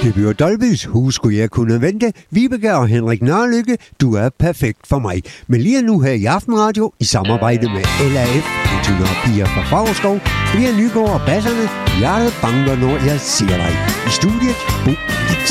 Det bliver Dolbys Hus skulle jeg kunne vente. Vibeke og Henrik Nørlykke, du er perfekt for mig. Men lige nu her i Aftenradio, i samarbejde med LAF, 104 fra Fagerskov, bliver Nygaard og basserne. Hjertet banker, når jeg ser dig. I studiet, Bo Lix.